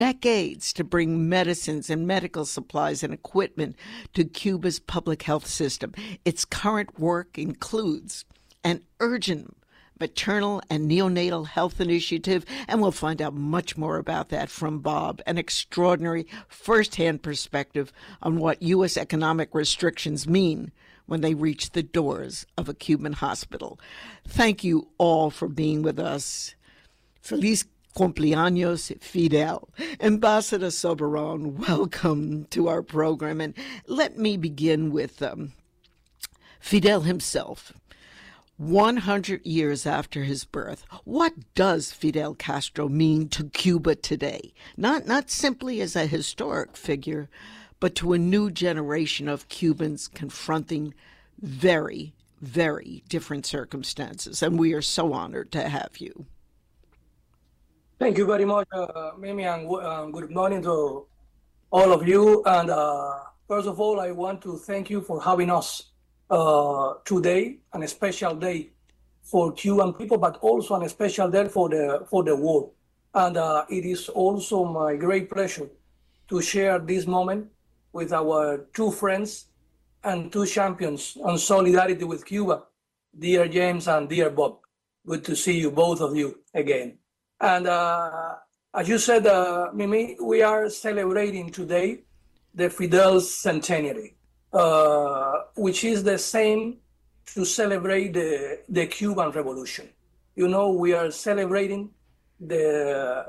decades to bring medicines and medical supplies and equipment to Cuba's public health system. Its current work includes an urgent maternal and neonatal health initiative, and we'll find out much more about that from Bob, an extraordinary first-hand perspective on what U.S. economic restrictions mean when they reach the doors of a Cuban hospital. Thank you all for being with us. Feliz cumpleaños, Fidel. Ambassador Soberon, welcome to our program. And let me begin with Fidel himself. 100 years after his birth, what does Fidel Castro mean to Cuba today? Not simply as a historic figure, but to a new generation of Cubans confronting very, very different circumstances. And we are so honored to have you. Thank you very much, Mimi, and good morning to all of you. And first of all, I want to thank you for having us today, and a special day for Cuban people, but also a special day for the world. And it is also my great pleasure to share this moment with our two friends and two champions on solidarity with Cuba, dear James and dear Bob. Good to see you, both of you, again. And as you said, Mimi, we are celebrating today the Fidel centenary, which is the same to celebrate the Cuban Revolution. You know, we are celebrating the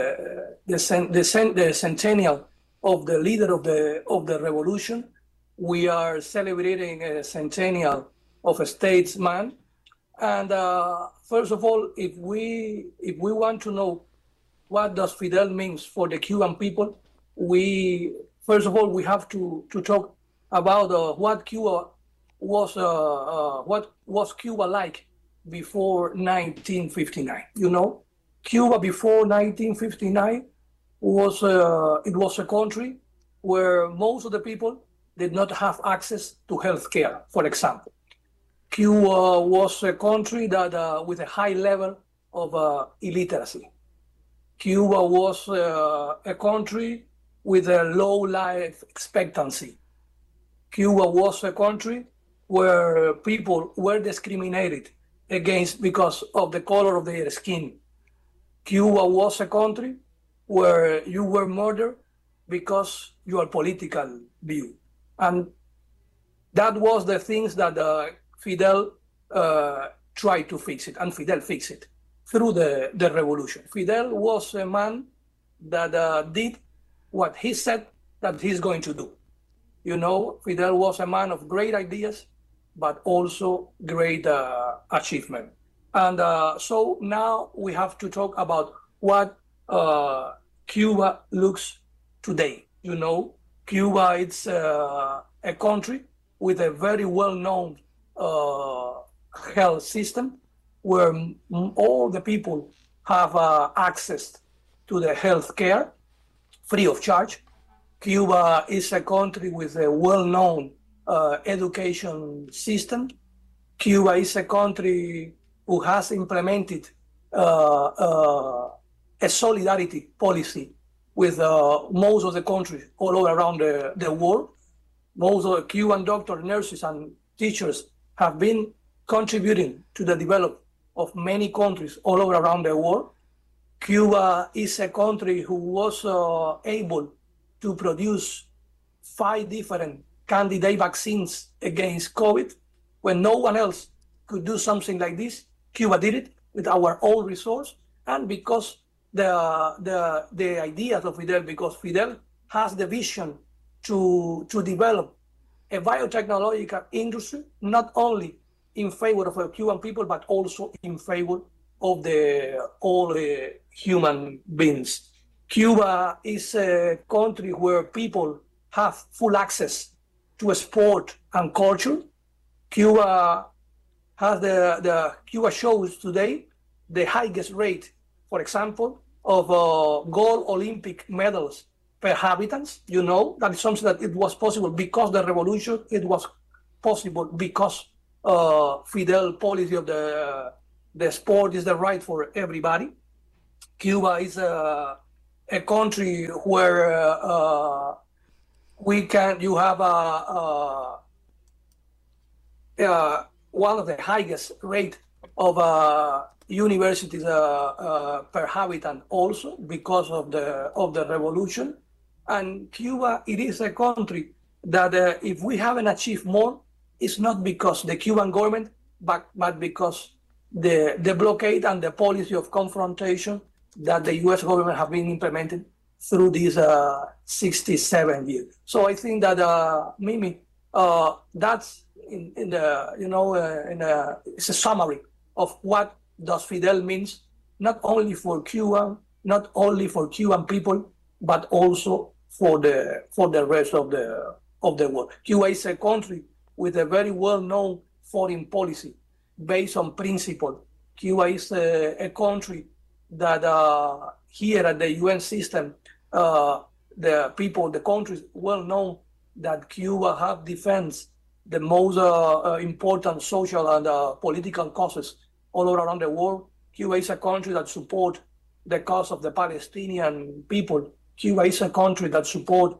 centennial of the leader of the revolution. We are celebrating a centennial of a statesman. And first of all, if we want to know what does Fidel means for the Cuban people, we have to talk about what Cuba was Cuba like before 1959. You know, Cuba before 1959 was a country where most of the people did not have access to health care, for example. Cuba was a country that with a high level of illiteracy. Cuba was a country with a low life expectancy. Cuba was a country where people were discriminated against because of the color of their skin. Cuba was a country where you were murdered because your political view. And that was the things that Fidel tried to fix it, and Fidel fixed it through the revolution. Fidel was a man that did what he said that he's going to do. You know, Fidel was a man of great ideas, but also great achievement. And so now we have to talk about what Cuba looks today. You know, Cuba is a country with a very well-known health system where all the people have access to the health care free of charge. Cuba is a country with a well-known education system. Cuba is a country who has implemented a solidarity policy with most of the countries all over around the world. Most of the Cuban doctors, nurses, and teachers have been contributing to the development of many countries all over around the world. Cuba is a country who was able to produce 5 different candidate vaccines against COVID. When no one else could do something like this, Cuba did it with our own resource. And because the ideas of Fidel, because Fidel has the vision to develop a biotechnological industry, not only in favor of the Cuban people, but also in favor of all human beings. Cuba is a country where people have full access to sport and culture. Cuba has Cuba shows today the highest rate, for example, of gold Olympic medals per habitants. You know, that is something that it was possible because the revolution. It was possible because Fidel policy of the sport is the right for everybody. Cuba is a a country where you have one of the highest rate of universities per habitant, also because of the revolution. And Cuba, it is a country that if we haven't achieved more, it's not because the Cuban government, but because the blockade and the policy of confrontation that the U.S. government have been implemented through these 67 years. So I think that Mimi, that's in the it's a summary of what does Fidel means, not only for Cuba, not only for Cuban people, but also for the rest of the world. Cuba is a country with a very well-known foreign policy based on principle. Cuba is a country that here at the UN system, the countries well know that Cuba have defense the most important social and political causes all around the world. Cuba is a country that support the cause of the Palestinian people. Cuba is a country that support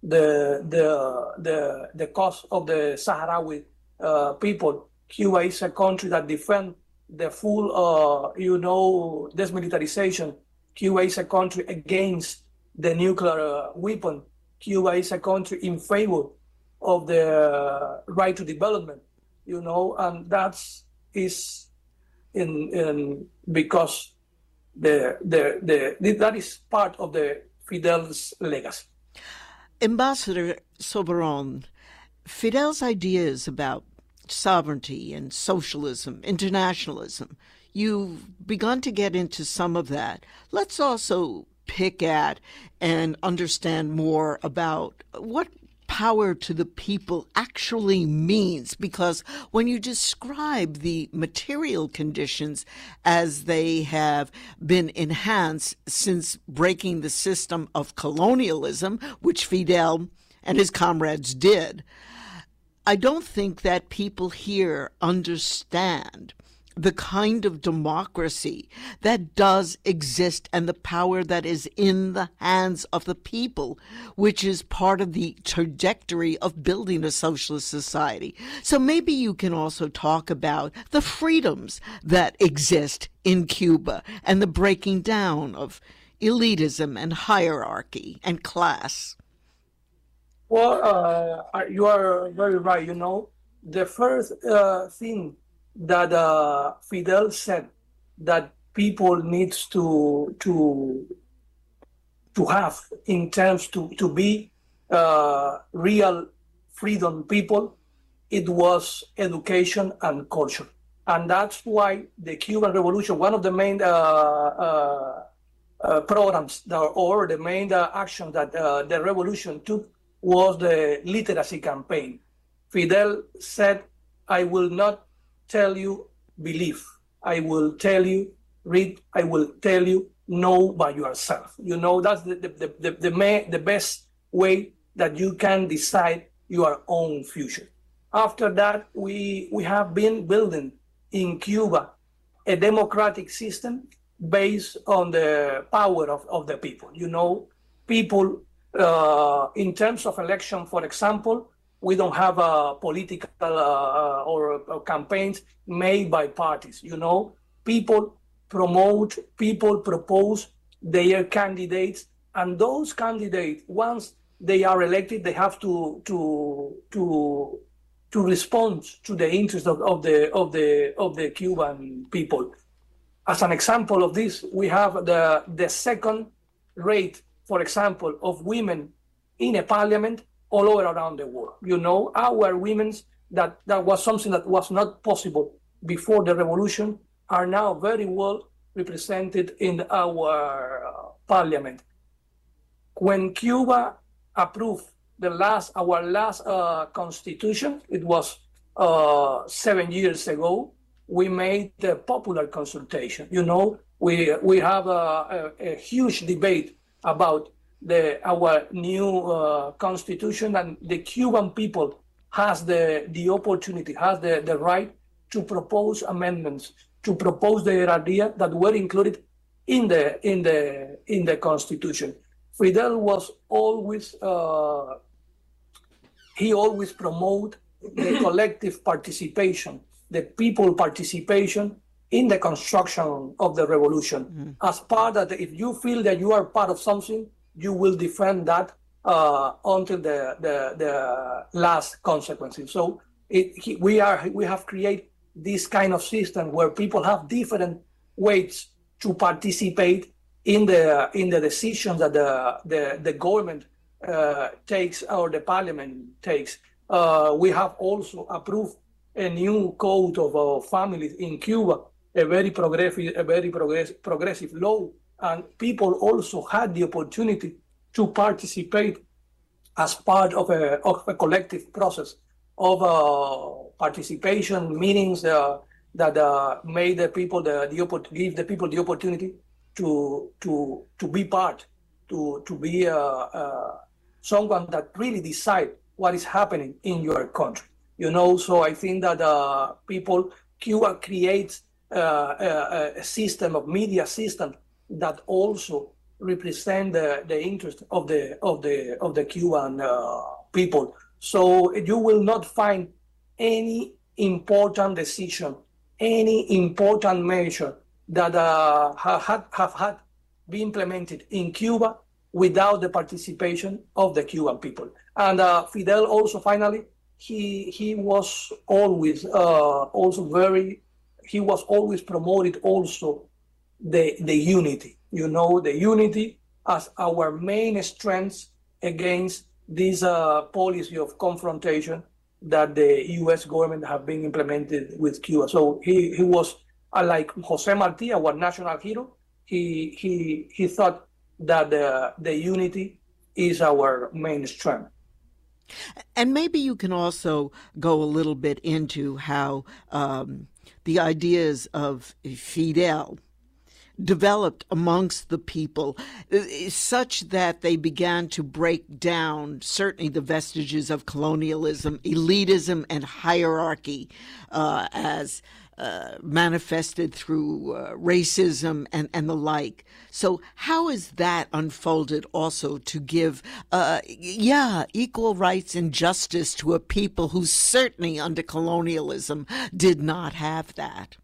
the cause of the Sahrawi people. Cuba is a country that defend the full, desmilitarization. Cuba is a country against the nuclear weapon. Cuba is a country in favor of the right to development, and that is because that is part of the Fidel's legacy. Ambassador Soberon, Fidel's ideas about sovereignty and socialism, internationalism, you've begun to get into some of that. Let's also pick at and understand more about what power to the people actually means, because when you describe the material conditions as they have been enhanced since breaking the system of colonialism, which Fidel and his comrades did, I don't think that people here understand the kind of democracy that does exist and the power that is in the hands of the people, which is part of the trajectory of building a socialist society. So maybe you can also talk about the freedoms that exist in Cuba and the breaking down of elitism and hierarchy and class. Well, you are very right. The first thing that Fidel said that people needs to have in terms to be real freedom people, it was education and culture. And that's why the Cuban Revolution, one of the main programs or the main action that the revolution took was the literacy campaign. Fidel said, I will not tell you believe. I will tell you read. I will tell you know by yourself. That's the best way that you can decide your own future. After that, we have been building in Cuba a democratic system based on the power of the people. People in terms of election, for example, we don't have political or campaigns made by parties. People propose their candidates, and those candidates, once they are elected, they have to respond to the interests of the Cuban people. As an example of this, we have the second rate, for example, of women in a parliament all over around the world. Our women's that was something that was not possible before the revolution are now very well represented in our parliament. When Cuba approved our last constitution, it was 7 years ago, we made the popular consultation. We have a huge debate about our new constitution, and the Cuban people has the opportunity, has the right to propose amendments, to propose their idea that were included in the constitution. Fidel was always he always promoted the collective participation, the people participation in the construction of the revolution. As part of if you feel that you are part of something, you will defend that until the last consequences. So we have created this kind of system where people have different ways to participate in the decisions that the government takes or the parliament takes. We have also approved a new code of families in Cuba, a very progressive law, and people also had the opportunity to participate as part of a collective process of participation meetings that made the people give the people the opportunity to be part, to be someone that really decide what is happening in your country. So I think that Cuba creates a system of media system that also represent the interest of the Cuban people. So you will not find any important decision, any important measure that have had been implemented in Cuba without the participation of the Cuban people. And Fidel also finally he was always he was always promoted also the unity, the unity as our main strength against this policy of confrontation that the U.S. government have been implemented with Cuba. So he was like Jose Marti, our national hero. He thought that the unity is our main strength. And maybe you can also go a little bit into how the ideas of Fidel developed amongst the people such that they began to break down certainly the vestiges of colonialism, elitism, and hierarchy as manifested through racism and the like. So how is that unfolded also to give, equal rights and justice to a people who certainly under colonialism did not have that?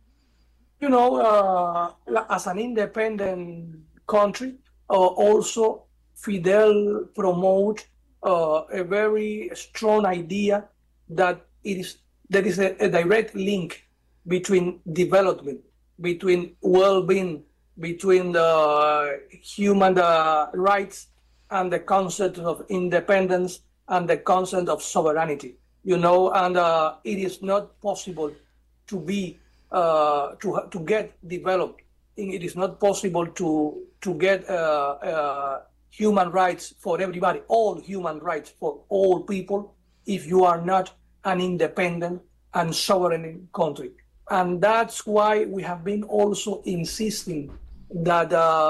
As an independent country, also Fidel promote a very strong idea that there is a direct link between development, between well-being, between the human rights and the concept of independence and the concept of sovereignty. And it is not possible to be to get developed. It is not possible to get human rights for everybody, all human rights for all people, if you are not an independent and sovereign country. And that's why we have been also insisting that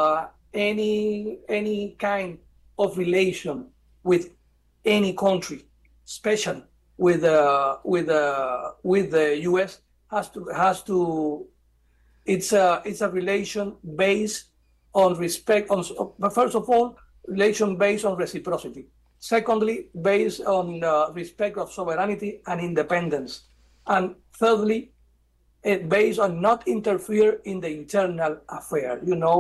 any kind of relation with any country, especially with the U.S., has to it's a relation based on respect. First of all, relation based on reciprocity. Secondly, based on respect of sovereignty and independence. And thirdly, based on not interfere in the internal affair.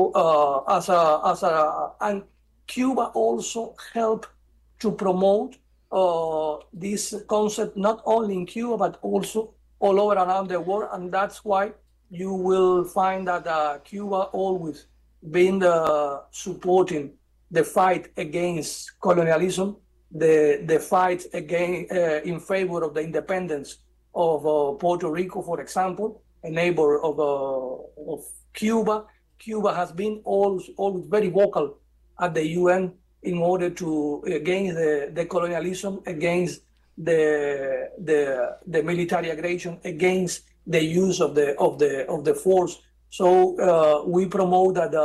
And Cuba also helped to promote this concept not only in Cuba but also all over around the world, and that's why you will find that Cuba always been supporting the fight against colonialism, the fight against in favor of the independence of Puerto Rico, for example, a neighbor of Cuba. Cuba has been always very vocal at the UN in order to against the colonialism, against the military aggression, against the use of the force. So we promote that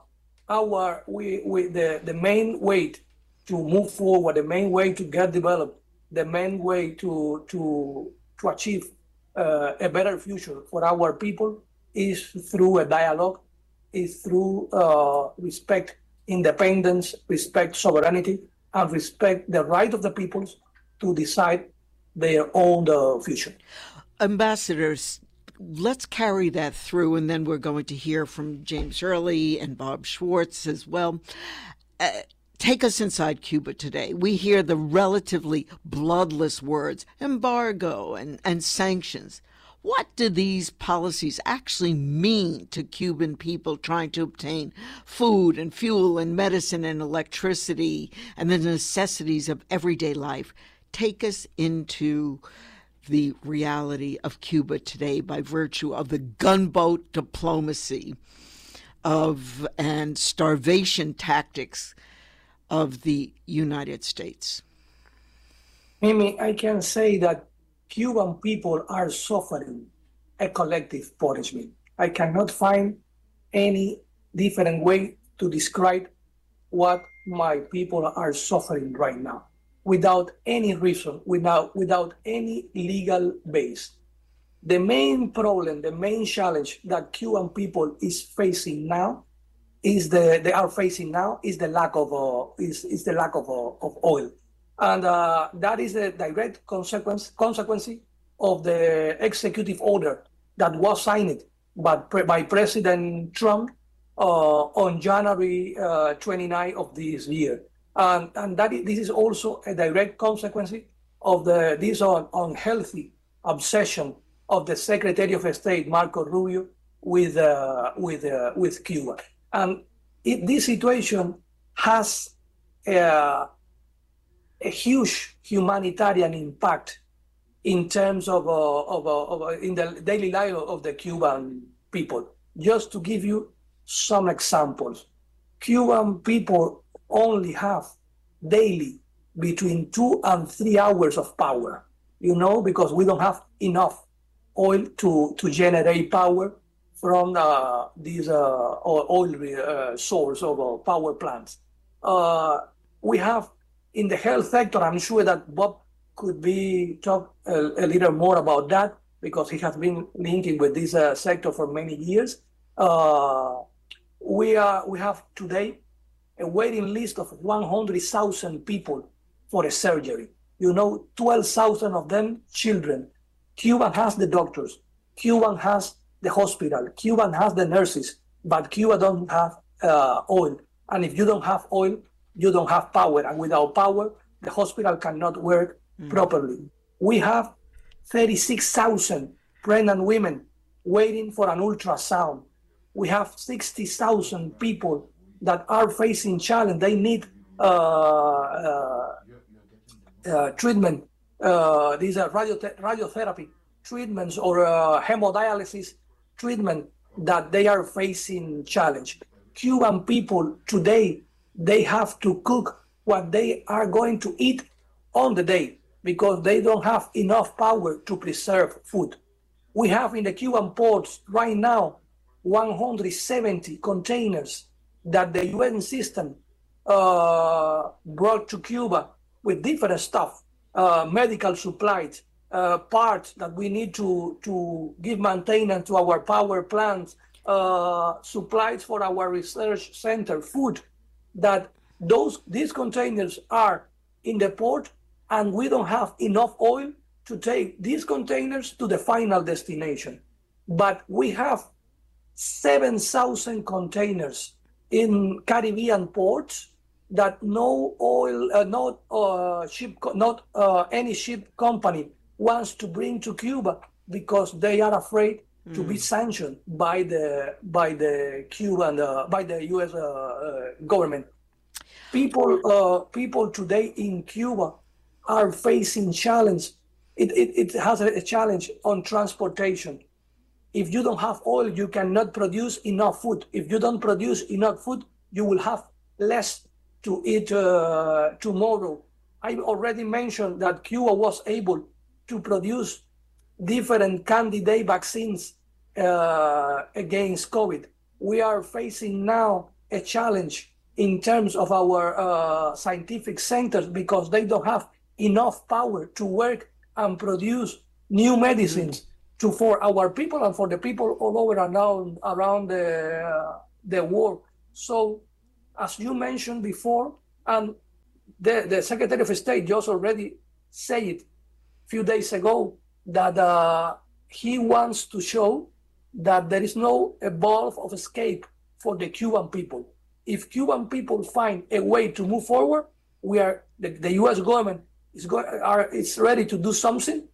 the main way to move forward, the main way to get developed, the main way to achieve a better future for our people is through a dialogue, is through respect independence, respect sovereignty, and respect the right of the peoples to decide their own future. Ambassadors, let's carry that through, and then we're going to hear from James Early and Bob Schwartz as well. Take us inside Cuba today. We hear the relatively bloodless words embargo and sanctions. What do these policies actually mean to Cuban people trying to obtain food and fuel and medicine and electricity and the necessities of everyday life? Take us into the reality of Cuba today by virtue of the gunboat diplomacy and starvation tactics of the United States. Mimi, I can say that Cuban people are suffering a collective punishment. I cannot find any different way to describe what my people are suffering right now, without any reason, without any legal base. The main problem, the main challenge that Cuban people is facing now is the lack of oil, and that is a direct consequence of the executive order that was signed by President Trump on January 29 of this year, and this is also a direct consequence of this unhealthy obsession of the Secretary of State Marco Rubio with Cuba. And this situation has a huge humanitarian impact in terms of in the daily life of the Cuban people. Just to give you some examples, Cuban people only have daily between 2 and 3 hours of power, because we don't have enough oil to generate power from these oil source of power plants. We have in the health sector, I'm sure that Bob could talk a little more about that because he has been linking with this sector for many years. We have today a waiting list of 100,000 people for a surgery. 12,000 of them children. Cuba has the doctors. Cuba has the hospital. Cuba has the nurses, but Cuba don't have oil. And if you don't have oil, you don't have power. And without power, the hospital cannot work properly. We have 36,000 pregnant women waiting for an ultrasound. We have 60,000 people that are facing challenge. They need treatment. These are radiotherapy treatments or hemodialysis treatment that they are facing challenge. Cuban people today, they have to cook what they are going to eat on the day because they don't have enough power to preserve food. We have in the Cuban ports right now 170 containers that the UN system brought to Cuba with different stuff, medical supplies, parts that we need to give maintenance to our power plants, supplies for our research center, food, that these containers are in the port and we don't have enough oil to take these containers to the final destination. But we have 7,000 containers in Caribbean ports that no oil, not any ship company wants to bring to Cuba because they are afraid to be sanctioned by the Cuban by the U.S. Government. People today in Cuba are facing challenge. It has a challenge on transportation. If you don't have oil, you cannot produce enough food. If you don't produce enough food, you will have less to eat tomorrow. I already mentioned that Cuba was able to produce different candidate vaccines against COVID. We are facing now a challenge in terms of our scientific centers because they don't have enough power to work and produce new medicines for our people and for the people all over around the world. So as you mentioned before, and the Secretary of State just already said it a few days ago, that he wants to show that there is no valve of escape for the Cuban people. If Cuban people find a way to move forward, the U.S. government is ready to do something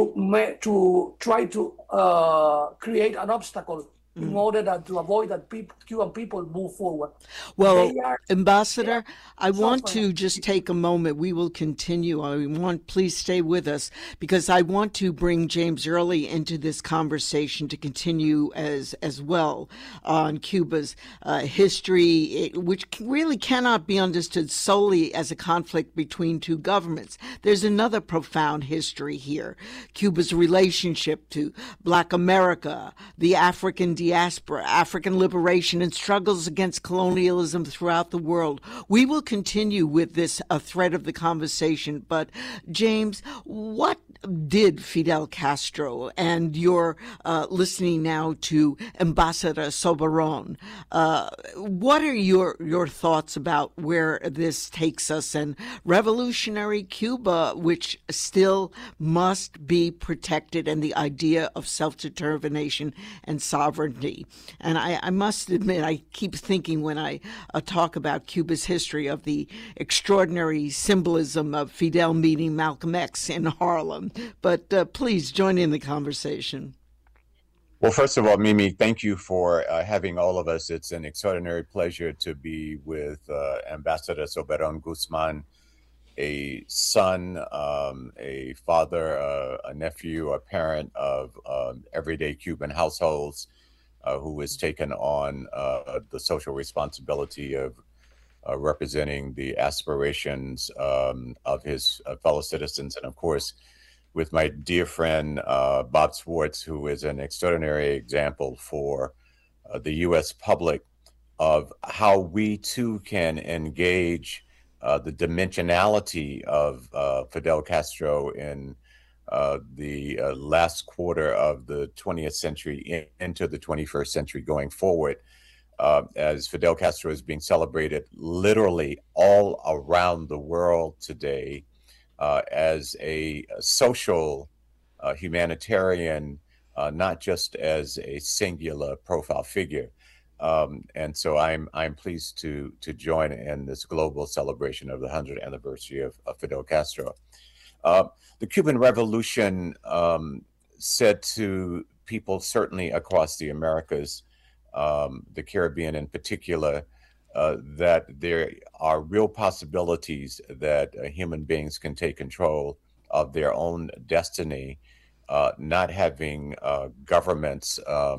to try to create an obstacle in order to avoid that Cuban people move forward. Well, Ambassador, I want to just take a moment. We will continue. Please stay with us, because I want to bring James Early into this conversation to continue as well on Cuba's history, which really cannot be understood solely as a conflict between two governments. There's another profound history here: Cuba's relationship to Black America, the African diaspora, African liberation, and struggles against colonialism throughout the world. We will continue with this thread of the conversation, but James, what did Fidel Castro, and you're listening now to Ambassador Soberon, what are your thoughts about where this takes us and revolutionary Cuba, which still must be protected, and the idea of self-determination and sovereignty? And I must admit, I keep thinking when I talk about Cuba's history of the extraordinary symbolism of Fidel meeting Malcolm X in Harlem. But please join in the conversation. Well, first of all, Mimi, thank you for having all of us. It's an extraordinary pleasure to be with Ambassador Soberon Guzman, a son, a father, a nephew, a parent of everyday Cuban households, who has taken on the social responsibility of representing the aspirations of his fellow citizens. And of course, with my dear friend, Bob Schwartz, who is an extraordinary example for the U.S. public of how we too can engage the dimensionality of Fidel Castro in the last quarter of the 20th century into the 21st century going forward, as Fidel Castro is being celebrated literally all around the world today as a social humanitarian, not just as a singular profile figure. And so I'm pleased to join in this global celebration of the 100th anniversary of Fidel Castro. The Cuban Revolution said to people certainly across the Americas, the Caribbean in particular, that there are real possibilities that human beings can take control of their own destiny, not having governments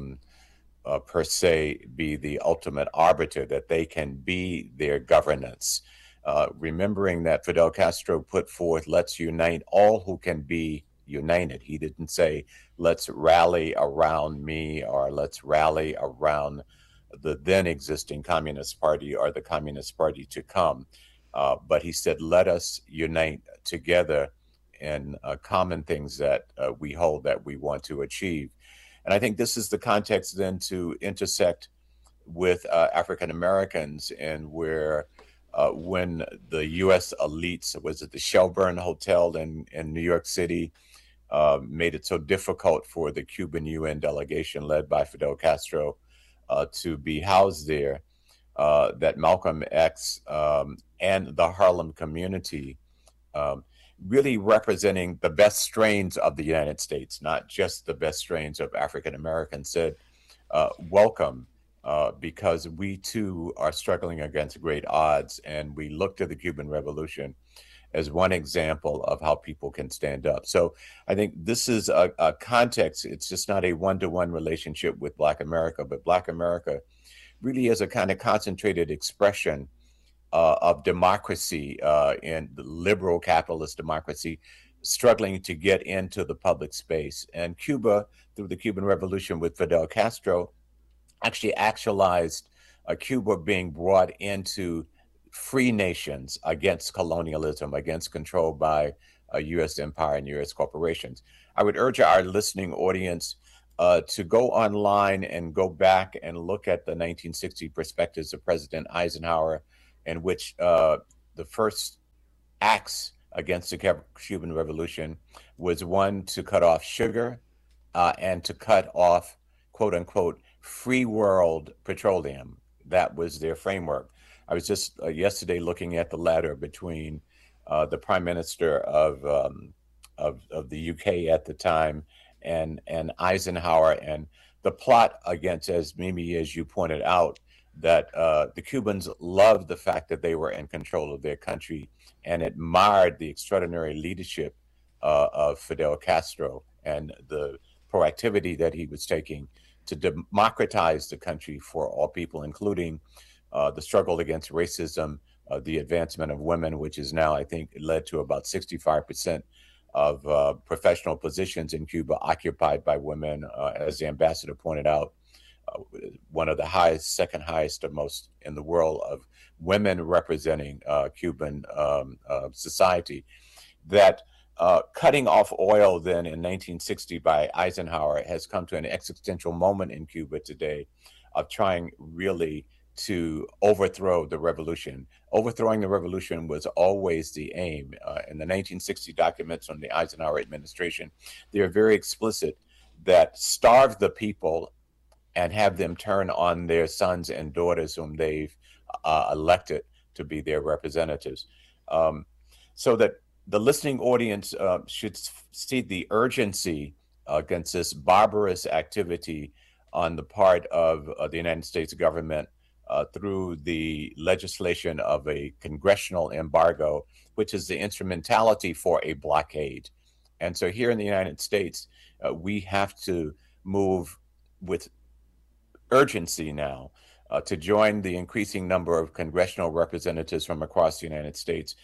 per se be the ultimate arbiter, that they can be their governance. Remembering that Fidel Castro put forth, let's unite all who can be united. He didn't say, let's rally around me, or let's rally around the then existing Communist Party or the Communist Party to come. But he said, let us unite together in common things that we hold that we want to achieve. And I think this is the context then to intersect with African Americans, and where when the U.S. elites, was it the Shelburne Hotel in New York City, made it so difficult for the Cuban UN delegation led by Fidel Castro to be housed there, that Malcolm X and the Harlem community, really representing the best strains of the United States, not just the best strains of African Americans, said, welcome, because we too are struggling against great odds. And we look to the Cuban Revolution as one example of how people can stand up. So I think this is a context. It's just not a one-to-one relationship with Black America, but Black America really is a kind of concentrated expression of democracy in the liberal capitalist democracy, struggling to get into the public space. And Cuba, through the Cuban Revolution with Fidel Castro, actually actualized Cuba being brought into free nations against colonialism, against control by U.S. empire and U.S. corporations. I would urge our listening audience to go online and go back and look at the 1960 perspectives of President Eisenhower, in which the first acts against the Cuban Revolution was one to cut off sugar and to cut off, quote unquote, free world petroleum. That was their framework. I was just yesterday looking at the letter between the Prime Minister of the UK at the time and Eisenhower, and the plot against, as Mimi, as you pointed out, that the Cubans loved the fact that they were in control of their country and admired the extraordinary leadership of Fidel Castro and the proactivity that he was taking to democratize the country for all people, including the struggle against racism, the advancement of women, which is now, I think, led to about 65% of professional positions in Cuba occupied by women, as the ambassador pointed out. One of the highest, second highest of most in the world of women representing Cuban society. That cutting off oil then in 1960 by Eisenhower has come to an existential moment in Cuba today of trying really to overthrow the revolution. Overthrowing the revolution was always the aim. In the 1960 documents from the Eisenhower administration, they are very explicit that starve the people and have them turn on their sons and daughters whom they've elected to be their representatives. So that the listening audience should see the urgency against this barbarous activity on the part of the United States government through the legislation of a congressional embargo, which is the instrumentality for a blockade. And so here in the United States, we have to move with urgency now to join the increasing number of congressional representatives from across the United States.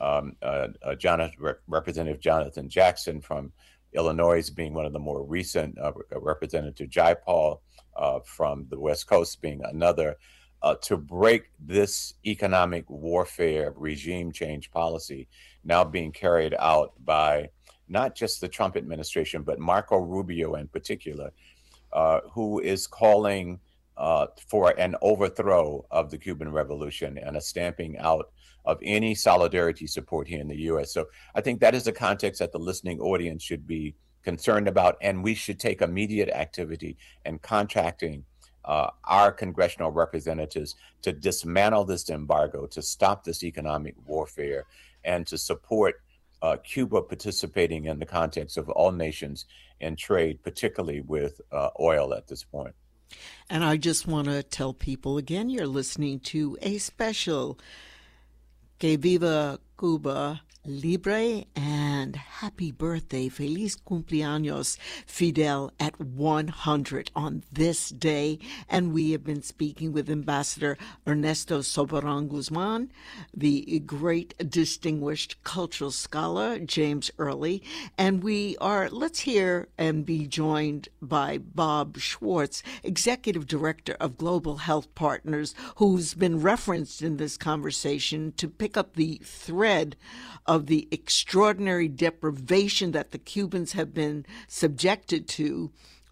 Representative Jonathan Jackson from Illinois being one of the more recent, Representative Jayapal from the West Coast being another, to break this economic warfare regime change policy now being carried out by not just the Trump administration, but Marco Rubio in particular, who is calling for an overthrow of the Cuban Revolution and a stamping out of any solidarity support here in the U.S. So I think that is the context that the listening audience should be concerned about, and we should take immediate activity in contracting our congressional representatives to dismantle this embargo, to stop this economic warfare, and to support Cuba participating in the context of all nations in trade, particularly with oil at this point. And I just want to tell people again, you're listening to a special Que Viva Cuba Libre, and happy birthday, feliz cumpleaños, Fidel, at 100 on this day. And we have been speaking with Ambassador Ernesto Soberon Guzman, the great distinguished cultural scholar, James Early, and let's hear and be joined by Bob Schwartz, Executive Director of Global Health Partners, who's been referenced in this conversation to pick up the thread of the extraordinary deprivation that the Cubans have been subjected to,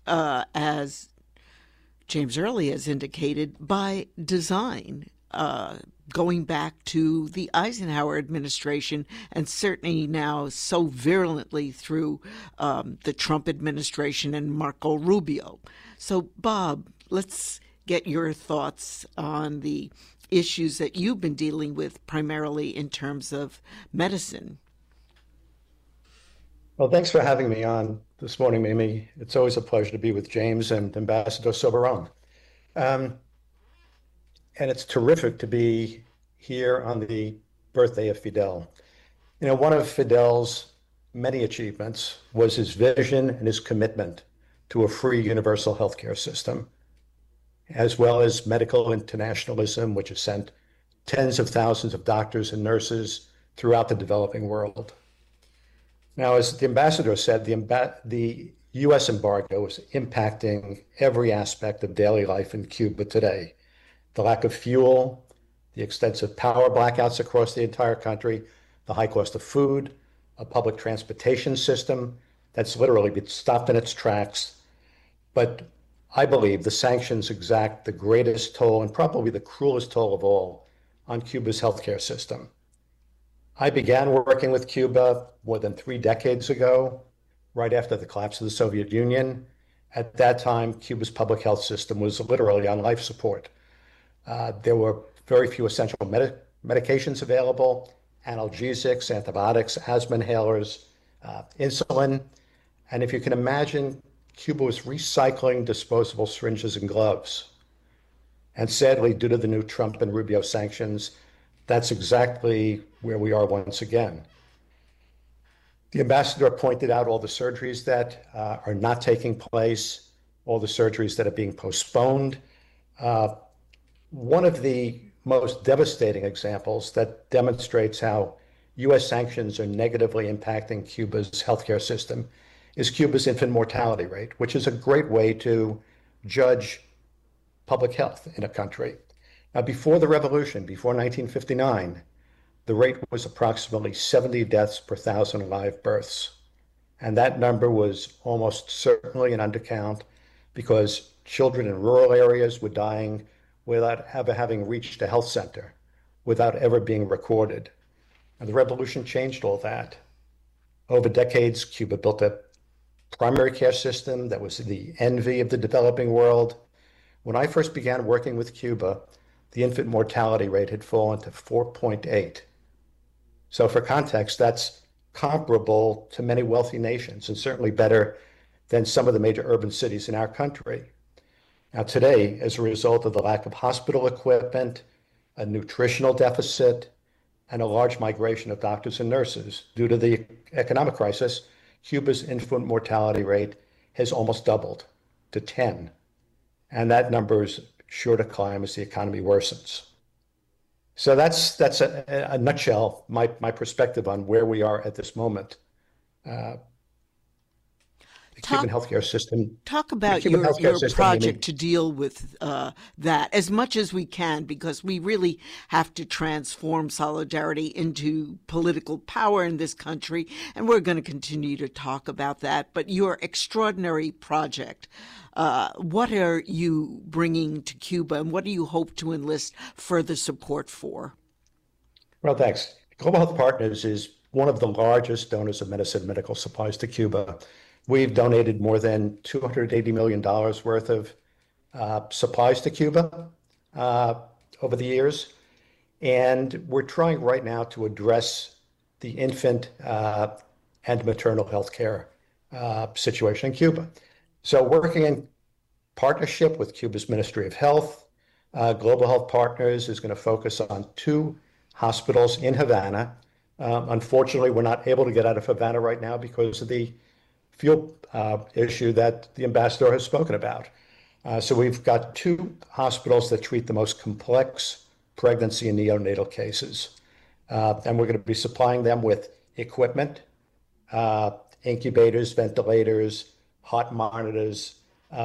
as James Early has indicated, by design, going back to the Eisenhower administration, and certainly now so virulently through the Trump administration and Marco Rubio. So, Bob, let's get your thoughts on the issues that you've been dealing with primarily in terms of medicine. Well, thanks for having me on this morning, Mimi. It's always a pleasure to be with James and Ambassador Soberon. And it's terrific to be here on the birthday of Fidel. You know, one of Fidel's many achievements was his vision and his commitment to a free universal healthcare system, as well as medical internationalism, which has sent tens of thousands of doctors and nurses throughout the developing world. Now, as the ambassador said, the U.S. embargo is impacting every aspect of daily life in Cuba today. The lack of fuel, the extensive power blackouts across the entire country, the high cost of food, a public transportation system that's literally been stopped in its tracks. But I believe the sanctions exact the greatest toll and probably the cruelest toll of all on Cuba's healthcare system. I began working with Cuba more than 3 decades ago, right after the collapse of the Soviet Union. At that time, Cuba's public health system was literally on life support. There were very few essential medications available, analgesics, antibiotics, asthma inhalers, insulin. And if you can imagine, Cuba was recycling disposable syringes and gloves. And sadly, due to the new Trump and Rubio sanctions, that's exactly where we are once again. The ambassador pointed out all the surgeries that are not taking place, all the surgeries that are being postponed. One of the most devastating examples that demonstrates how U.S. sanctions are negatively impacting Cuba's healthcare system is Cuba's infant mortality rate, which is a great way to judge public health in a country. Now, before the revolution, before 1959, the rate was approximately 70 deaths per 1,000 live births. And that number was almost certainly an undercount because children in rural areas were dying without ever having reached a health center, without ever being recorded. And the revolution changed all that. Over decades, Cuba built a primary care system that was the envy of the developing world. When I first began working with Cuba, the infant mortality rate had fallen to 4.8. So for context, that's comparable to many wealthy nations and certainly better than some of the major urban cities in our country. Now today, as a result of the lack of hospital equipment, a nutritional deficit, and a large migration of doctors and nurses due to the economic crisis, Cuba's infant mortality rate has almost doubled to 10. And that number is sure to climb as the economy worsens. So that's a nutshell, my perspective on where we are at this moment. The Cuban healthcare system. Talk about your project to deal with that as much as we can, because we really have to transform solidarity into political power in this country, and we're going to continue to talk about that. But your extraordinary project, what are you bringing to Cuba, and what do you hope to enlist further support for? Well, thanks. Global Health Partners is one of the largest donors of medicine and medical supplies to Cuba. We've donated more than $280 million worth of supplies to Cuba over the years. And we're trying right now to address the infant and maternal health care situation in Cuba. So working in partnership with Cuba's Ministry of Health, Global Health Partners is going to focus on 2 hospitals in Havana. Unfortunately, we're not able to get out of Havana right now because of the fuel issue that the ambassador has spoken about. So we've got 2 hospitals that treat the most complex pregnancy and neonatal cases. And we're going to be supplying them with equipment, incubators, ventilators, heart monitors,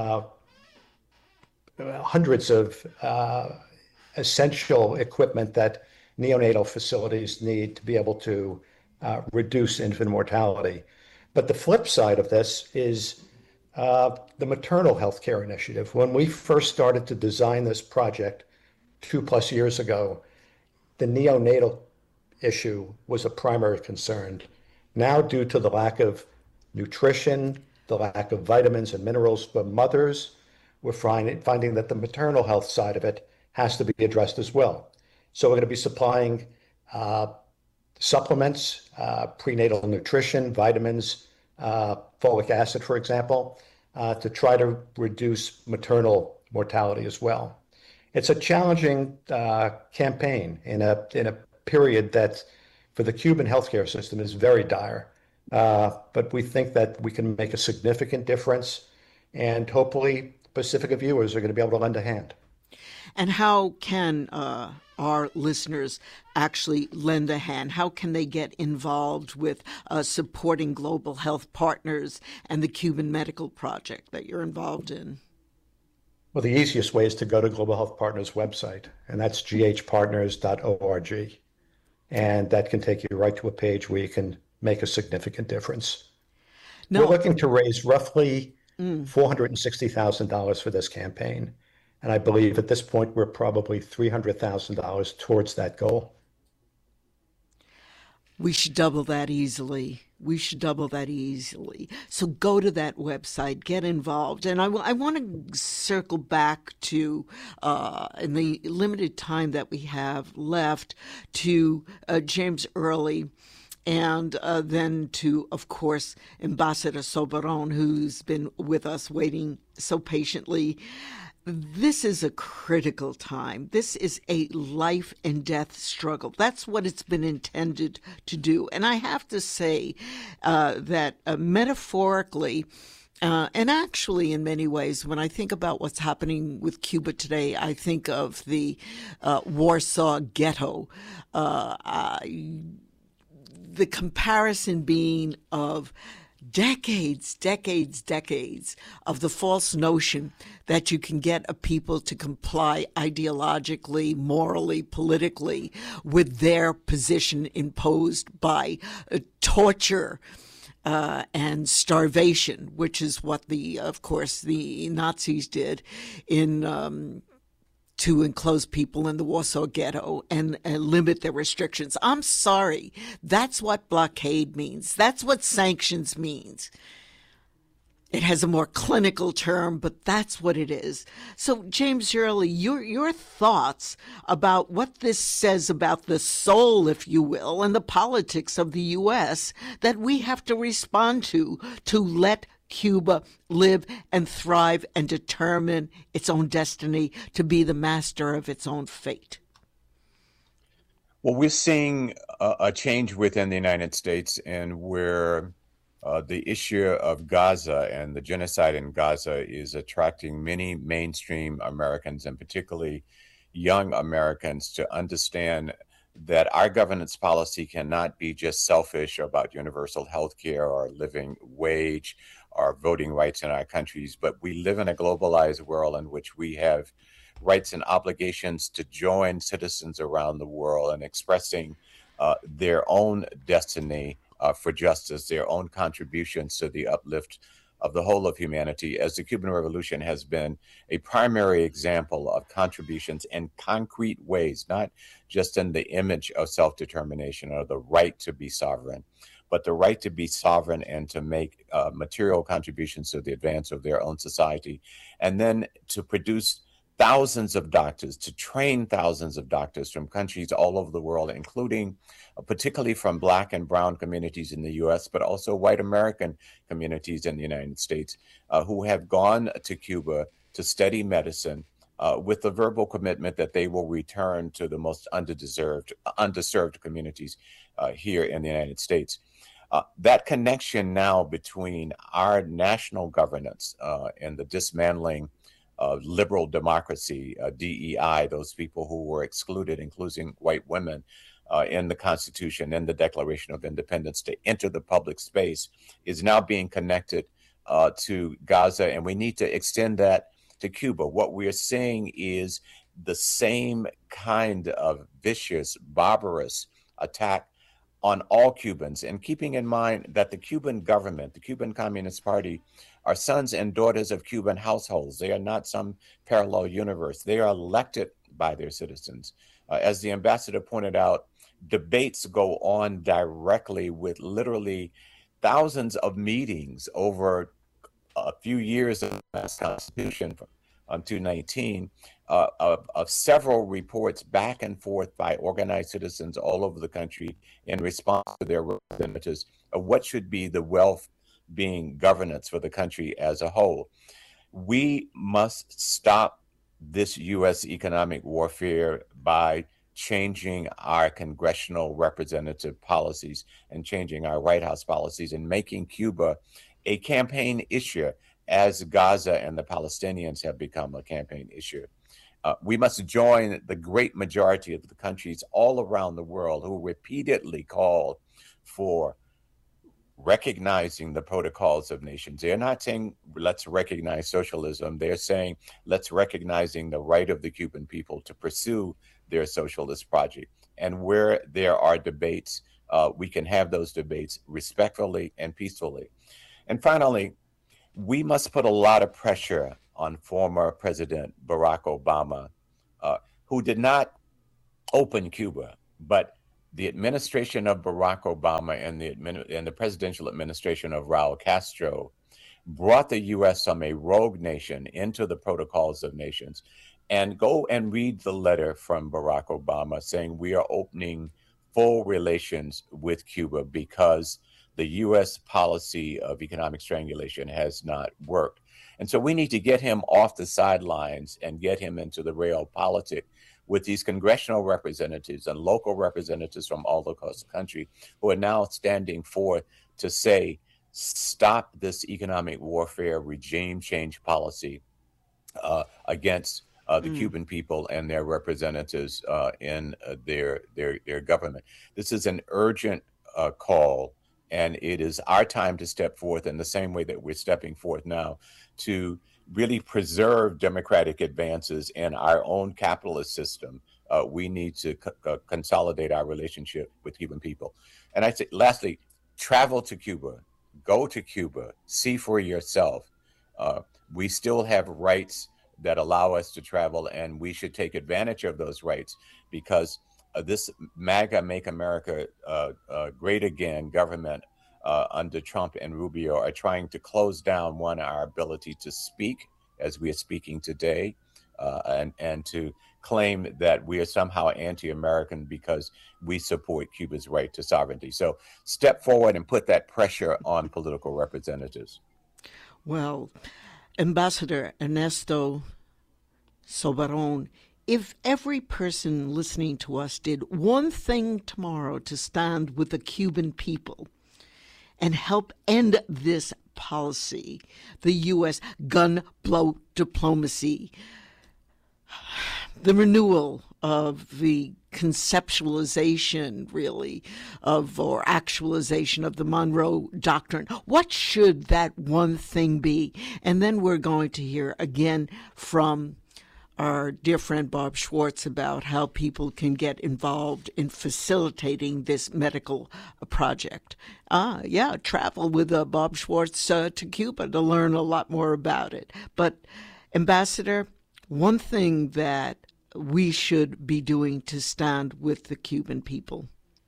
hundreds of essential equipment that neonatal facilities need to be able to reduce infant mortality. But the flip side of this is the maternal health care initiative. When we first started to design this project 2+ years ago, the neonatal issue was a primary concern. Now, due to the lack of nutrition, the lack of vitamins and minerals for mothers, we're finding that the maternal health side of it has to be addressed as well. So we're going to be supplying supplements, prenatal nutrition, vitamins, folic acid, for example, to try to reduce maternal mortality as well. It's a challenging campaign in a period that for the Cuban healthcare system is very dire. But we think that we can make a significant difference, and hopefully Pacifica viewers are going to be able to lend a hand. And how can our listeners actually lend a hand? How can they get involved with supporting Global Health Partners and the Cuban Medical Project that you're involved in? Well, the easiest way is to go to Global Health Partners website, and that's ghpartners.org. And that can take you right to a page where you can make a significant difference. No. We're looking to raise roughly $460,000 for this campaign. And I believe at this point, we're probably $300,000 towards that goal. We should double that easily. We should double that easily. So go to that website, get involved. And I want to circle back to, in the limited time that we have left, to James Early. And then to, of course, Ambassador Soberon, who's been with us waiting so patiently. This is a critical time. This is a life and death struggle. That's what it's been intended to do. And I have to say that metaphorically, and actually in many ways, when I think about what's happening with Cuba today, I think of the Warsaw Ghetto. The comparison being of decades of the false notion that you can get a people to comply ideologically, morally, politically with their position imposed by torture and starvation, which is what of course, the Nazis did in to enclose people in the Warsaw Ghetto and limit their restrictions. I'm sorry. That's what blockade means. That's what sanctions means. It has a more clinical term, but that's what it is. So, James Early, your thoughts about what this says about the soul, if you will, and the politics of the U.S. that we have to respond to let Cuba live and thrive and determine its own destiny, to be the master of its own fate? Well, we're seeing a change within the United States, and where the issue of Gaza and the genocide in Gaza is attracting many mainstream Americans, and particularly young Americans, to understand that our governance policy cannot be just selfish about universal health care or living wage or voting rights in our countries, but we live in a globalized world in which we have rights and obligations to join citizens around the world in expressing their own destiny for justice, their own contributions to the uplift of the whole of humanity, as the Cuban Revolution has been a primary example of contributions in concrete ways, not just in the image of self-determination or the right to be sovereign, but the right to be sovereign and to make material contributions to the advance of their own society, and then to produce thousands of doctors, to train thousands of doctors from countries all over the world, including particularly from Black and Brown communities in the U.S., but also white American communities in the United States, who have gone to Cuba to study medicine with the verbal commitment that they will return to the most underserved communities here in the United States. That connection now between our national governance and the dismantling of liberal democracy, DEI, those people who were excluded, including white women, in the Constitution and the Declaration of Independence, to enter the public space, is now being connected to Gaza, and we need to extend that to Cuba. What we're seeing is the same kind of vicious, barbarous attack on all Cubans, and keeping in mind that the Cuban government, the Cuban Communist Party, are sons and daughters of Cuban households. They are not some parallel universe. They are elected by their citizens. As the ambassador pointed out, debates go on directly with literally thousands of meetings over a few years of the Constitution from 2019, of several reports back and forth by organized citizens all over the country in response to their representatives of what should be the well-being governance for the country as a whole. We must stop this U.S. economic warfare by changing our congressional representative policies and changing our White House policies and making Cuba a campaign issue, as Gaza and the Palestinians have become a campaign issue. We must join the great majority of the countries all around the world who repeatedly called for recognizing the protocols of nations. They're not saying, let's recognize socialism. They're saying, let's recognizing the right of the Cuban people to pursue their socialist project. And where there are debates, we can have those debates respectfully and peacefully. And finally, we must put a lot of pressure on former President Barack Obama, who did not open Cuba, but the administration of Barack Obama and the presidential administration of Raul Castro brought the U.S. from a rogue nation into the protocols of nations. And go and read the letter from Barack Obama saying we are opening full relations with Cuba because the U.S. policy of economic strangulation has not worked. And so we need to get him off the sidelines and get him into the real politic with these congressional representatives and local representatives from all across the country who are now standing forth to say, stop this economic warfare, regime change policy against the Cuban people and their representatives in their government. This is an urgent call, and it is our time to step forth in the same way that we're stepping forth now to really preserve democratic advances in our own capitalist system. We need to consolidate our relationship with Cuban people. And I say, lastly, travel to Cuba, go to Cuba, see for yourself. We still have rights that allow us to travel, and we should take advantage of those rights because this MAGA, Make America Great Again government under Trump and Rubio are trying to close down, our ability to speak as we are speaking today, and to claim that we are somehow anti-American because we support Cuba's right to sovereignty. So step forward and put that pressure on political representatives. Well, Ambassador Ernesto Soberon, if every person listening to us did one thing tomorrow to stand with the Cuban people and help end this policy, the U.S. gun blow diplomacy, the renewal of the conceptualization, really, or actualization of the Monroe Doctrine. What should that one thing be? And then we're going to hear again from our dear friend Bob Schwartz about how people can get involved in facilitating this medical project. Travel with Bob Schwartz to Cuba to learn a lot more about it. But, Ambassador, one thing that we should be doing to stand with the Cuban people?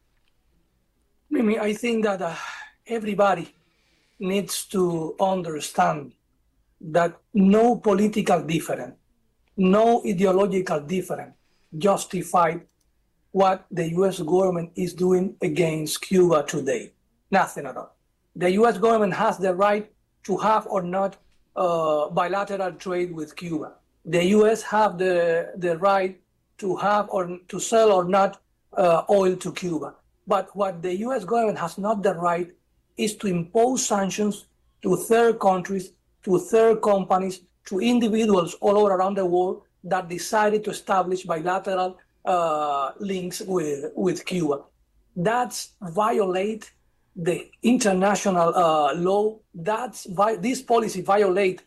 Mimi, I think that everybody needs to understand that no political difference, no ideological difference justified what the U.S. government is doing against Cuba today. Nothing at all. The U.S. government has the right to have or not bilateral trade with Cuba. The U.S. have the right to have or to sell or not oil to Cuba. But what the U.S. government has not the right is to impose sanctions to third countries, to third companies, to individuals all over around the world that decided to establish bilateral links with Cuba. That's violate the international law. This policy violate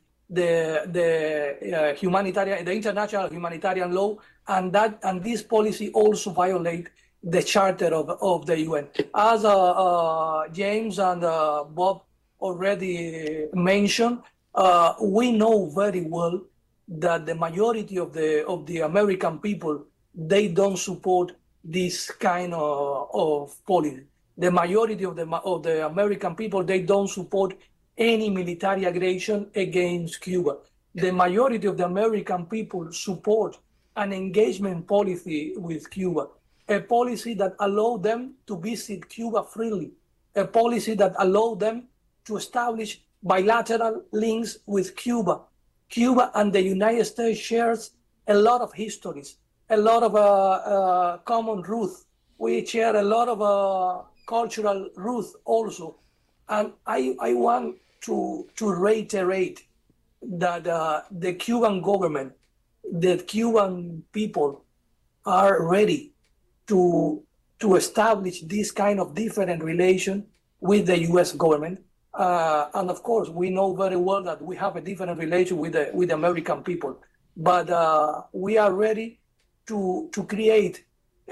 the international humanitarian law, and this policy also violate the charter of the UN. As James and Bob already mentioned, we know very well that the majority of the American people, they don't support this kind of policy. The majority of the American people, they don't support any military aggression against Cuba. The majority of the American people support an engagement policy with Cuba, a policy that allows them to visit Cuba freely, a policy that allows them to establish bilateral links with Cuba. Cuba and the United States shares a lot of histories, a lot of common roots. We share a lot of cultural roots also. And I want to reiterate that the Cuban government, the Cuban people are ready to establish this kind of different relation with the U.S. government. And of course, we know very well that we have a different relation with the American people. But we are ready to create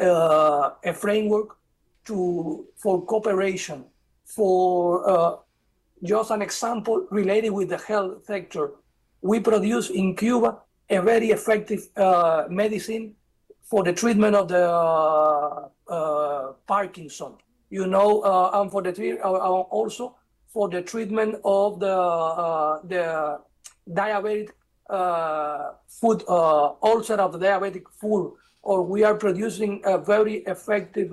a framework for cooperation, for just an example related with the health sector. We produce in Cuba a very effective medicine for the treatment of the Parkinson, and for the also for the treatment of the diabetic food, ulcer of the diabetic foot, or we are producing a very effective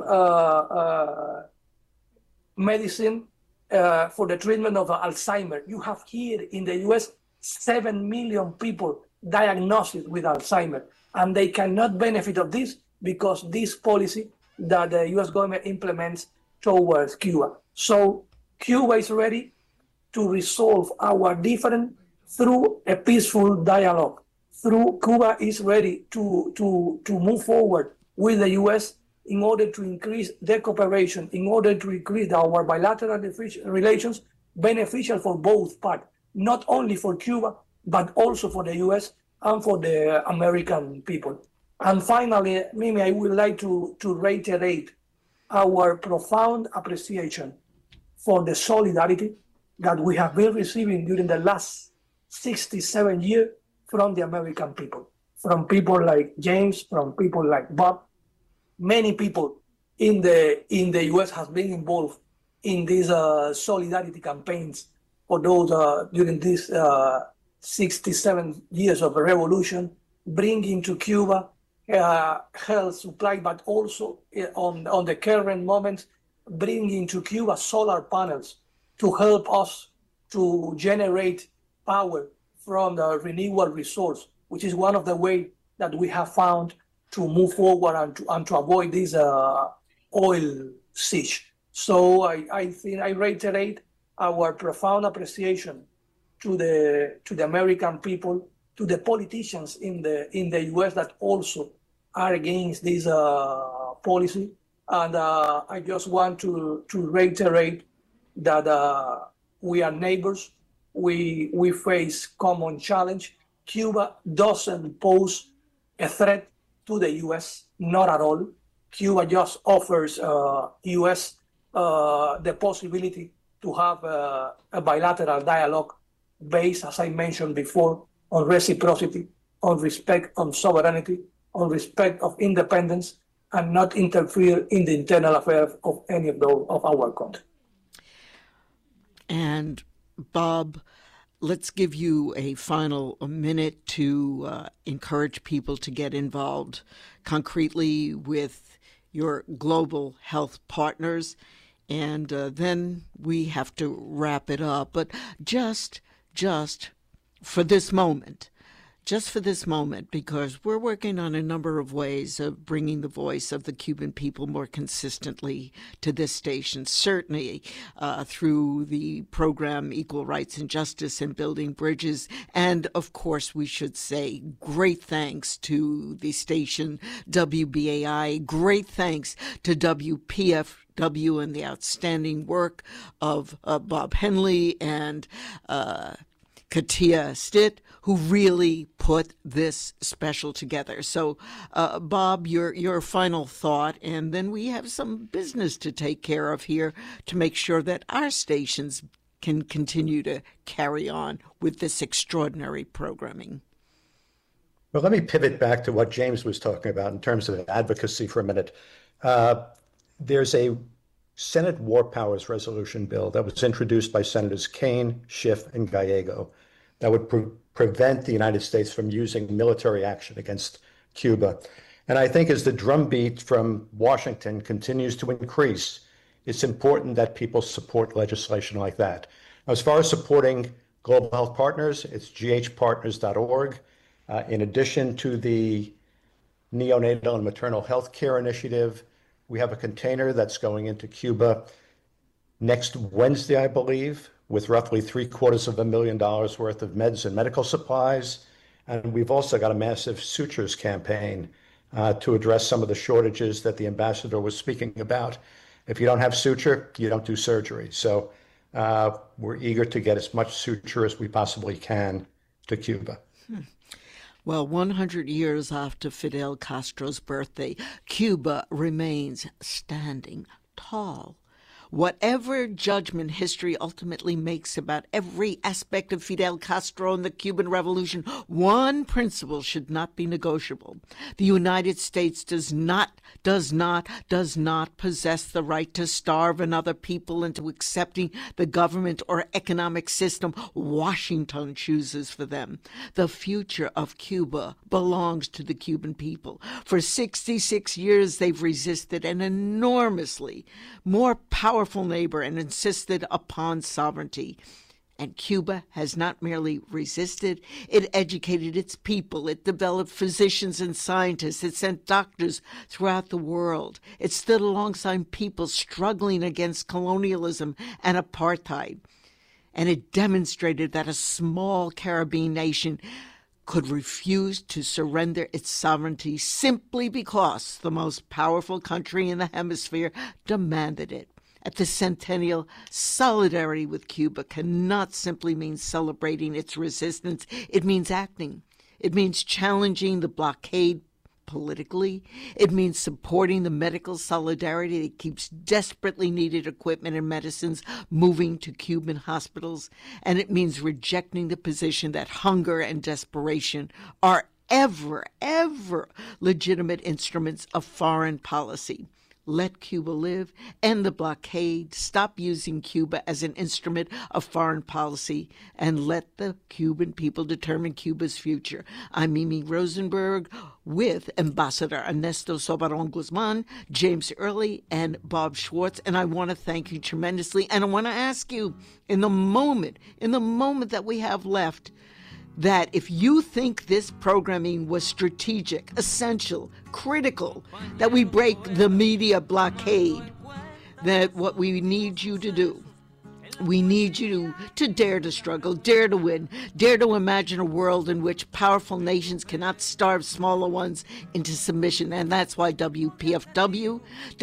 medicine for the treatment of Alzheimer. You have here in the US 7 million people diagnosed with Alzheimer, and they cannot benefit of this because this policy that the US government implements towards Cuba. So Cuba is ready to resolve our difference through a peaceful dialogue. Cuba is ready to move forward with the US in order to increase the cooperation, in order to increase our bilateral relations beneficial for both parties, not only for Cuba, but also for the US and for the American people. And finally, Mimi, I would like to reiterate our profound appreciation for the solidarity that we have been receiving during the last 67 years from the American people, from people like James, from people like Bob. Many people in the US has been involved in these solidarity campaigns for those during these 67 years of the revolution, bringing to Cuba health supply, but also on the current moment, bringing to Cuba solar panels to help us to generate power from the renewable resource, which is one of the ways that we have found to move forward and to avoid this oil siege. So I think I reiterate our profound appreciation to the American people, to the politicians in the US that also are against this policy. And I just want to reiterate that we are neighbors. We face common challenge. Cuba doesn't pose a threat to the US, not at all. Cuba just offers US the possibility to have a bilateral dialogue based, as I mentioned before, on reciprocity, on respect, on sovereignty, on respect of independence, and not interfere in the internal affairs of any of our country. And Bob, let's give you a final minute to encourage people to get involved concretely with your global health partners. And then we have to wrap it up. But just for this moment, because we're working on a number of ways of bringing the voice of the Cuban people more consistently to this station, certainly through the program Equal Rights and Justice and Building Bridges. And, of course, we should say great thanks to the station WBAI, great thanks to WPFW and the outstanding work of Bob Henley and Katia Stitt, who really put this special together. So, Bob, your final thought, and then we have some business to take care of here to make sure that our stations can continue to carry on with this extraordinary programming. Well, let me pivot back to what James was talking about in terms of advocacy for a minute. There's a Senate War Powers Resolution bill that was introduced by Senators Kaine, Schiff, and Gallego that would prevent the United States from using military action against Cuba. And I think as the drumbeat from Washington continues to increase, it's important that people support legislation like that. Now, as far as supporting global health partners, it's ghpartners.org. In addition to the neonatal and maternal health care initiative, we have a container that's going into Cuba next Wednesday, I believe, with roughly $750,000 worth of meds and medical supplies. And we've also got a massive sutures campaign to address some of the shortages that the ambassador was speaking about. If you don't have suture, you don't do surgery. So we're eager to get as much suture as we possibly can to Cuba. Well, 100 years after Fidel Castro's birthday, Cuba remains standing tall. Whatever judgment history ultimately makes about every aspect of Fidel Castro and the Cuban Revolution, one principle should not be negotiable. The United States does not possess the right to starve another people into accepting the government or economic system Washington chooses for them. The future of Cuba belongs to the Cuban people. For 66 years, they've resisted an enormously more powerful neighbor and insisted upon sovereignty. And Cuba has not merely resisted, it educated its people, it developed physicians and scientists, it sent doctors throughout the world. It stood alongside people struggling against colonialism and apartheid. And it demonstrated that a small Caribbean nation could refuse to surrender its sovereignty simply because the most powerful country in the hemisphere demanded it. At the centennial, solidarity with Cuba cannot simply mean celebrating its resistance. It means acting. It means challenging the blockade politically. It means supporting the medical solidarity that keeps desperately needed equipment and medicines moving to Cuban hospitals. And it means rejecting the position that hunger and desperation are ever legitimate instruments of foreign policy. Let Cuba live, end the blockade, stop using Cuba as an instrument of foreign policy, and let the Cuban people determine Cuba's future. I'm Mimi Rosenberg with Ambassador Ernesto Soberon Guzman, James Early, and Bob Schwartz, and I want to thank you tremendously. And I want to ask you, in the moment that we have left, that if you think this programming was strategic, essential, critical, that we break the media blockade, that what we need you to do, we need you to dare to struggle, dare to win, dare to imagine a world in which powerful nations cannot starve smaller ones into submission. And that's why WPFW,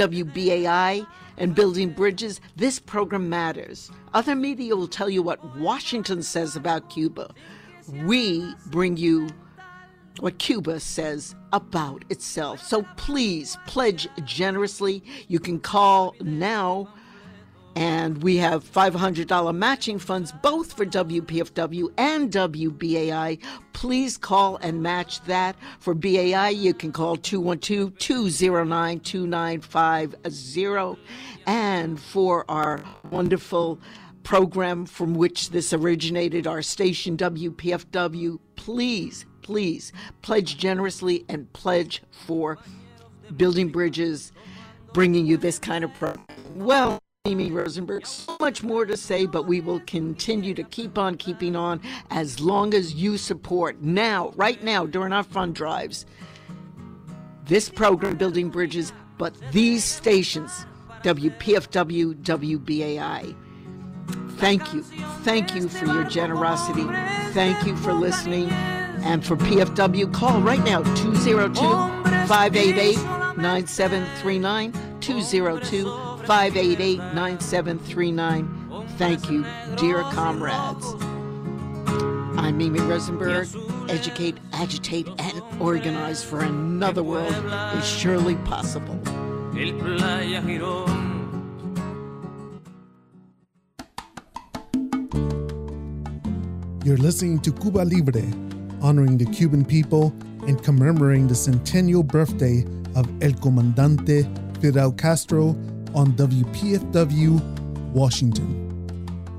WBAI, and Building Bridges, this program matters. Other media will tell you what Washington says about Cuba. We bring you what Cuba says about itself. So please pledge generously. You can call now, and we have $500 matching funds both for WPFW and WBAI. Please call and match that. For BAI, you can call 212-209-2950. And for our wonderful program from which this originated, our station WPFW, please pledge generously and pledge for Building Bridges, bringing you this kind of program. Well, Mimi Rosenberg, so much more to say, but we will continue to keep on keeping on as long as you support now, right now, during our fund drives, this program, Building Bridges, but these stations, WPFW, WBAI. Thank you for your generosity. Thank you for listening. And for PFW, call right now, 202-588-9739, 202-588-9739. Thank you, dear comrades. I'm Mimi Rosenberg. Educate, agitate, and organize for another world is surely possible. You're listening to Cuba Libre, honoring the Cuban people and commemorating the centennial birthday of El Comandante Fidel Castro on WPFW, Washington.